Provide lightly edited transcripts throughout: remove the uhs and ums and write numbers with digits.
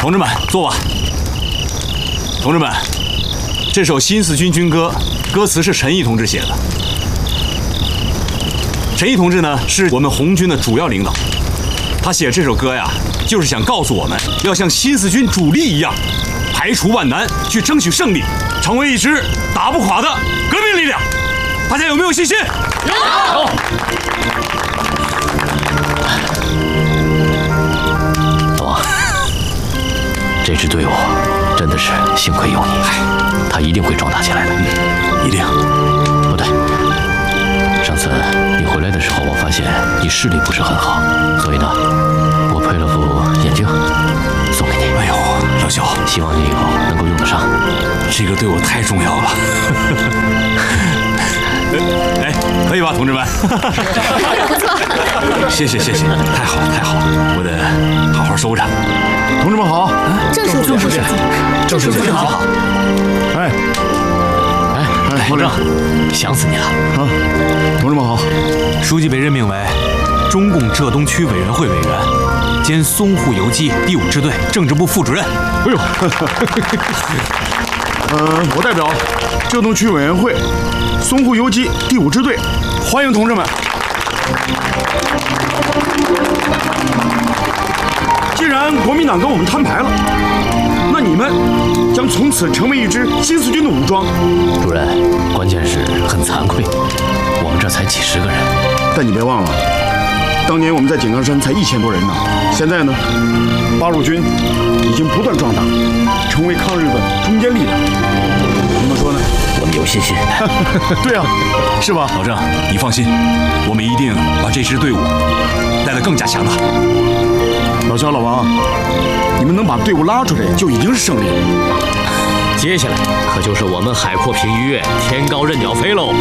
同志们，坐吧。同志们，这首《新四军军歌》，歌词是陈毅同志写的。陈毅同志呢，是我们红军的主要领导。他写这首歌呀，就是想告诉我们，要像新四军主力一样，排除万难，去争取胜利，成为一支打不垮的革命力量。大家有没有信心？有。 老王，这支队伍真的是幸亏有你，他一定会壮大起来的。 一定。 不对，上次你回来的时候，我发现你视力不是很好，所以呢，我配了副眼镜送给你。 哎呦，老肖， 希望你以后能够用得上。 这个对我太重要了。哎，可以吧，同志们？ 不错。 谢谢，太好了，我得好好收着。 同志们好， 正书记， 郑书记好。哎， 保正，想死你了啊！同志们好， 书记被任命为中共浙东区委员会委员兼淞沪游击第5支队政治部副主任。 哎呦，我代表浙东区委员会淞沪游击第5支队欢迎同志们。既然国民党跟我们摊牌了，那你们将从此成为一支新四军的武装。 主任，关键是很惭愧，我们这才几十个人。 但你别忘了，当年我们在井冈山才1000多人呢，现在呢，八路军已经不断壮大，成为抗日的中坚力量。你们说呢？ 我们有信心。 对啊，是吧？ 老郑，你放心，我们一定把这支队伍带得更加强大。 老肖、老王，你们能把队伍拉出来就已经是胜利了。 接下来可就是我们海阔凭鱼跃，天高任鸟飞喽！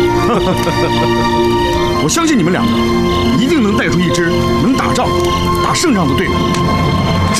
我相信你们两个一定能带出一支能打仗、打胜仗的队伍。